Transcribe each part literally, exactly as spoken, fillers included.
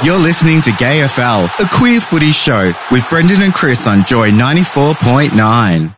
You're listening to Gay F L, a queer footy show with Brendan and Chris on Joy ninety-four point nine.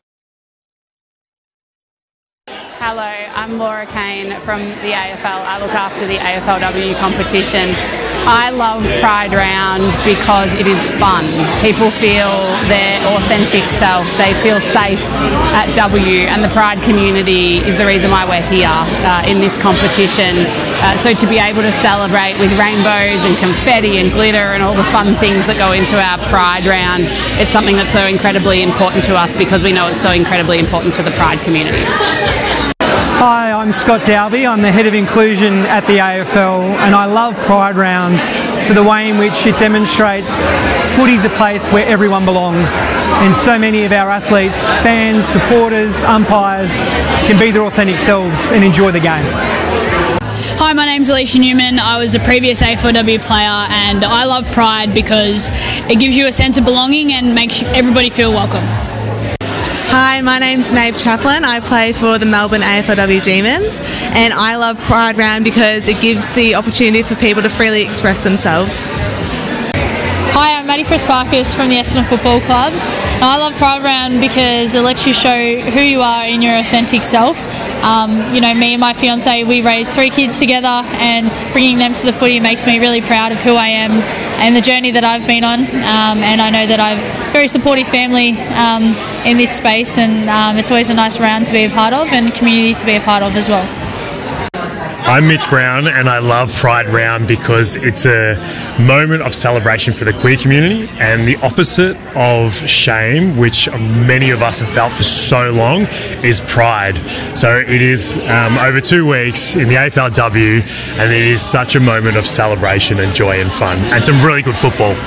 Hello, I'm Laura Kane from the A F L. I look after the A F L W competition. I love Pride Round because it is fun. People feel their authentic self. They feel safe at W, and the Pride community is the reason why we're here uh, in this competition. Uh, so to be able to celebrate with rainbows and confetti and glitter and all the fun things that go into our Pride Round, it's something that's so incredibly important to us because we know it's so incredibly important to the Pride community. Hi, I'm Scott Dalby. I'm the Head of Inclusion at the A F L, and I love Pride Round for the way in which it demonstrates footy's a place where everyone belongs, and so many of our athletes, fans, supporters, umpires can be their authentic selves and enjoy the game. Hi, my name's Alicia Newman. I was a previous A F L W player, and I love Pride because it gives you a sense of belonging and makes everybody feel welcome. Hi, my name's Maeve Chaplin. I play for the Melbourne A F L W Demons, and I love Pride Round because it gives the opportunity for people to freely express themselves. Hi, I'm Maddie Prespakis from the Essendon Football Club. I love Pride Round because it lets you show who you are in your authentic self. Um, you know, me and my fiancé, we raised three kids together, and bringing them to the footy makes me really proud of who I am and the journey that I've been on. Um, and I know that I've a very supportive family um, in this space, and um, it's always a nice round to be a part of and community to be a part of as well. I'm Mitch Brown, and I love Pride Round because it's a moment of celebration for the queer community and the opposite of shame, which many of us have felt for so long, is pride. So it is um, over two weeks in the A F L W, and it is such a moment of celebration and joy and fun, and some really good football.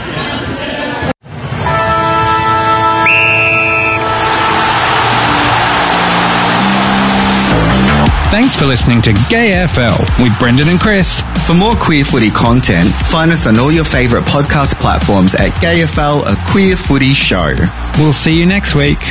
Thanks for listening to Gay F L with Brendan and Chris. For more queer footy content, find us on all your favourite podcast platforms at Gay F L, a queer footy show. We'll see you next week.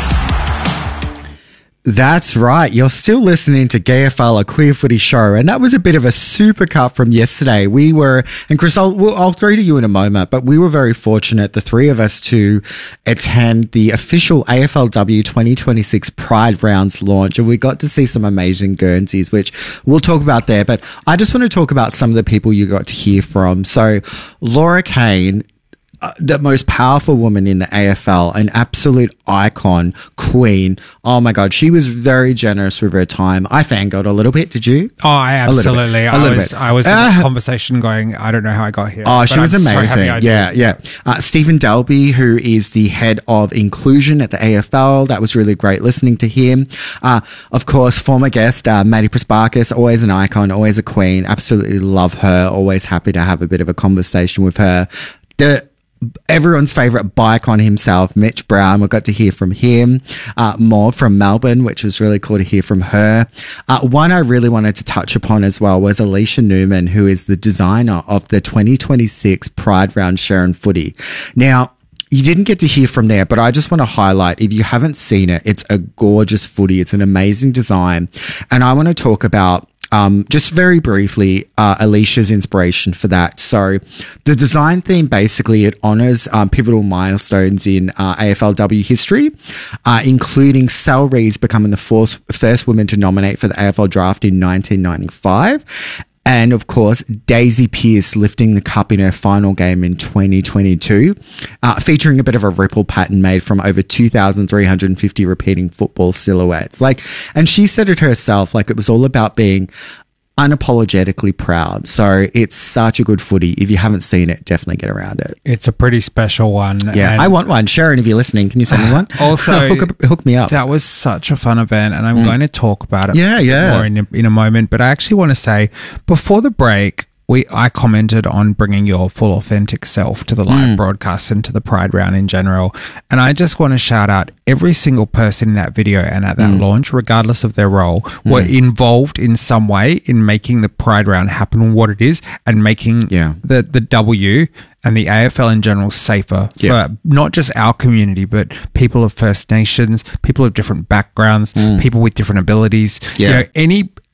That's right. You're still listening to Gay F L, a queer footy show. And that was a bit of a super cut from yesterday. We were, and Chris, I'll, well, I'll throw to you in a moment, but we were very fortunate, the three of us, to attend the official A F L W twenty twenty-six Pride Rounds launch. And we got to see some amazing Guernseys, which we'll talk about there. But I just want to talk about some of the people you got to hear from. So Laura Kane, Uh, the most powerful woman in the A F L, an absolute icon, queen. Oh my God, she was very generous with her time. I fangirled a little bit. Did you? Oh, I absolutely. A I little was, bit. I was in Uh, a conversation going, I don't know how I got here. Oh, she was I'm so amazing. happy I Yeah, did. yeah. Uh, Stephen Dalby, who is the head of inclusion at the A F L. That was really great listening to him. Uh, of course, former guest, uh, Maddie Prespakis, always an icon, always a queen. Absolutely love her. Always happy to have a bit of a conversation with her. The Everyone's favourite bicon himself, Mitch Brown. We got to hear from him. Uh, more from Melbourne, which was really cool to hear from her. Uh, one I really wanted to touch upon as well was Alicia Newman, who is the designer of the twenty twenty-six Pride Round Sharon Footy. Now, you didn't get to hear from there, but I just want to highlight, if you haven't seen it, it's a gorgeous footy. It's an amazing design. And I want to talk about Um, just very briefly, uh, Alicia's inspiration for that. So the design theme, basically, it honours um, pivotal milestones in uh, A F L W history, uh, including Sal Rees becoming the first, first woman to nominate for the A F L draft in nineteen ninety-five. And, of course, Daisy Pearce lifting the cup in her final game in twenty twenty-two, uh, featuring a bit of a ripple pattern made from over two thousand three hundred fifty repeating football silhouettes. Like, and she said it herself, like, it was all about being unapologetically proud. So it's such a good footy. If you haven't seen it, definitely get around it. It's a pretty special one. Yeah, and I want one. Sharon, if you're listening, can you send me one? Also, hook, up, hook me up. That was such a fun event, and I'm mm. going to talk about it yeah, yeah. more in a, in a moment. But I actually want to say, before the break, we I commented on bringing your full authentic self to the live mm. broadcast and to the Pride Round in general. And I just want to shout out every single person in that video and at that mm. launch, regardless of their role, mm. were involved in some way in making the Pride Round happen what it is, and making yeah. the, the W and the A F L in general safer yeah. for not just our community, but people of First Nations, people of different backgrounds, mm. people with different abilities. Yeah. You know, any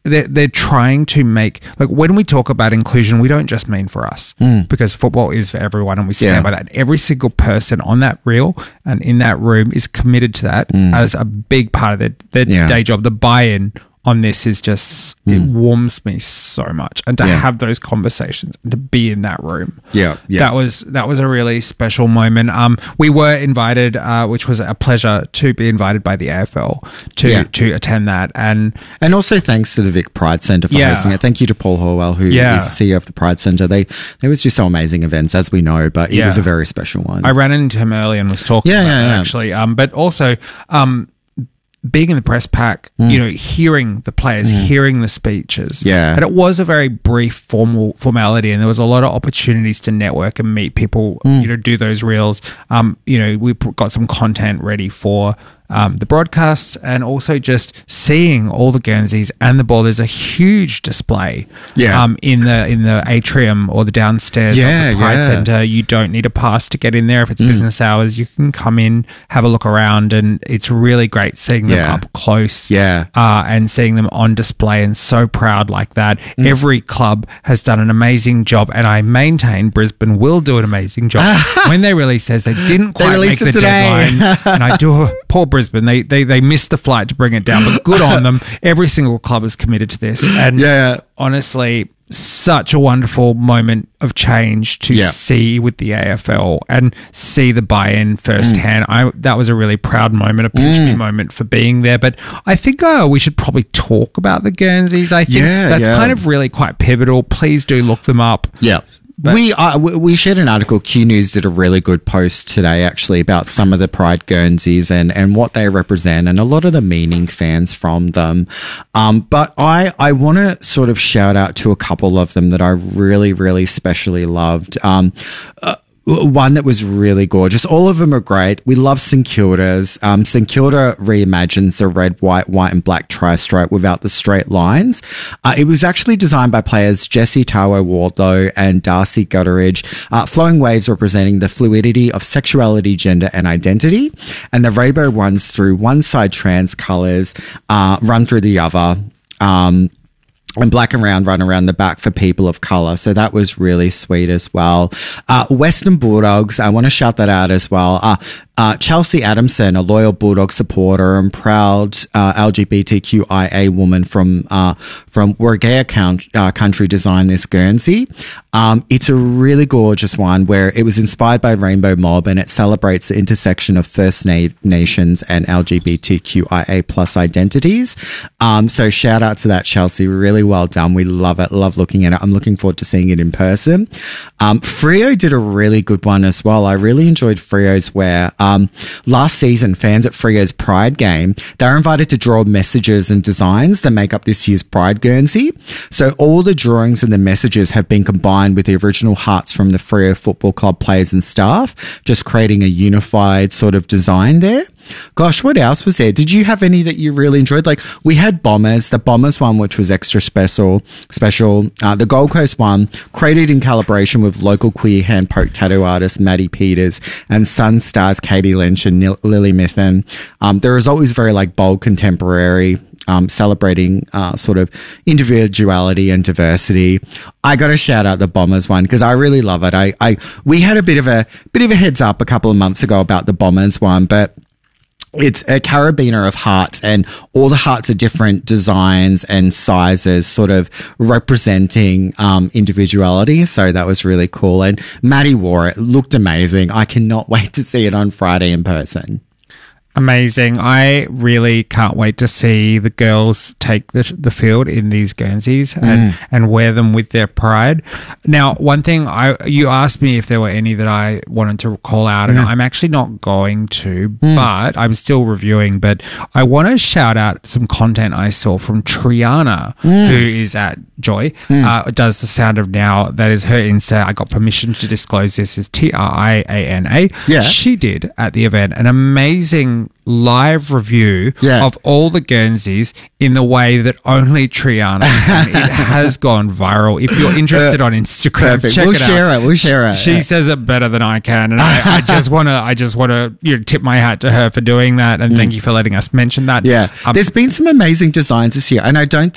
they're, they're trying to make, like when we talk about inclusion, we don't just mean for us mm. because football is for everyone and we stand yeah. by that. Every single person on that reel and in that room is committed to that mm. as a big part of their, their yeah. day job. The buy-in on this is just, mm. it warms me so much. And to yeah. have those conversations and to be in that room. Yeah, yeah. That was that was a really special moment. Um, we were invited, uh, which was a pleasure to be invited by the A F L to, yeah. to attend that. And and also thanks to the Vic Pride Centre for yeah. hosting it. Thank you to Paul Horwell, who yeah. is the C E O of the Pride Centre. They They was just so amazing events, as we know, but it yeah. was a very special one. I ran into him early and was talking yeah, about yeah, it, yeah. actually. Um, but also... Um, being in the press pack, mm. you know, hearing the players, mm. hearing the speeches. Yeah. And it was a very brief formal formality and there was a lot of opportunities to network and meet people, mm. you know, do those reels. Um, you know, we got some content ready for um, the broadcast and also just seeing all the Guernseys and the ball. There's a huge display yeah. um, in the in the atrium or the downstairs yeah, of the Pride yeah. Centre. You don't need a pass to get in there. If it's mm. business hours, you can come in, have a look around, and it's really great seeing them yeah. up close yeah. uh, and seeing them on display and so proud like that. Mm. Every club has done an amazing job and I maintain Brisbane will do an amazing job. When they release says they didn't quite they make the today. deadline and I do poor Brisbane, they, they they missed the flight to bring it down, but good on them. Every single club is committed to this and yeah. honestly such a wonderful moment of change to yeah. see with the A F L and see the buy-in firsthand. Mm. I that was a really proud moment, a pinch me mm. moment for being there. But I think uh, we should probably talk about the Guernseys. I think yeah, that's yeah. kind of really quite pivotal. Please do look them up. Yeah. But we uh, we shared an article. Q News did a really good post today, actually, about some of the Pride Guernseys and, and what they represent, and a lot of the meaning fans from them. Um, but I I want to sort of shout out to a couple of them that I really really specially loved. Um, uh, One that was really gorgeous. All of them are great. We love St Kilda's. Um, St Kilda reimagines the red, white, white and black tri-stripe without the straight lines. Uh, it was actually designed by players Jesse Tawo-Wardlow and Darcy Gutteridge. Uh, flowing waves representing the fluidity of sexuality, gender and identity. And the rainbow runs through one side trans colours, uh, run through the other. Um, And black and round run around the back for people of colour. So that was really sweet as well. Uh, Western Bulldogs, I want to shout that out as well. Uh, uh, Chelsea Adamson, a loyal Bulldog supporter and proud uh, L G B T Q I A woman from uh, from Wargea count, uh, country, designed this Guernsey. Um, it's a really gorgeous one where it was inspired by Rainbow Mob and it celebrates the intersection of First Na- Nations and L G B T Q I A plus identities. Um, so shout out to that, Chelsea. Really well done. We love it. Love looking at it. I'm looking forward to seeing it in person. Um, Freo did a really good one as well. I really enjoyed Freo's wear. Um, last season, fans at Freo's Pride game, they were invited to draw messages and designs that make up this year's Pride Guernsey. So all the drawings and the messages have been combined with the original hearts from the Freo Football Club players and staff, just creating a unified sort of design there. Gosh, what else was there? Did you have any that you really enjoyed? Like, we had Bombers, the Bombers one, which was extra special, special. Uh, the Gold Coast one, created in collaboration with local queer hand poke tattoo artist Maddie Peters and Sun Stars Katie Lynch and Nil- Lily Mithen. Um, there is always very like bold contemporary, Um, celebrating uh, sort of individuality and diversity. I got to shout out the Bombers one because I really love it. I, I we had a bit of a bit of a heads up a couple of months ago about the Bombers one, but it's a carabiner of hearts and all the hearts are different designs and sizes, sort of representing um, individuality. So that was really cool. And Maddie wore it. It looked amazing. I cannot wait to see it on Friday in person. Amazing. I really can't wait to see the girls take the, the field in these Guernseys and, mm. and wear them with their pride. Now, one thing, I you asked me if there were any that I wanted to call out, and mm. I'm actually not going to, mm. but I'm still reviewing. But I want to shout out some content I saw from Triana, mm. who is at Joy, mm. uh, does the Sound of Now. That is her Insta. I got permission to disclose this is T R I A N A. Yeah. She did at the event an amazing live review yeah. of all the Guernseys in the way that only Triana can. It has gone viral. If you're interested uh, on Instagram, perfect. check we'll it share out. It. We'll share it. She says it better than I can, and I, I just want to. I just want to you know, tip my hat to her for doing that, and mm. thank you for letting us mention that. Yeah, um, there's been some amazing designs this year, and I don't.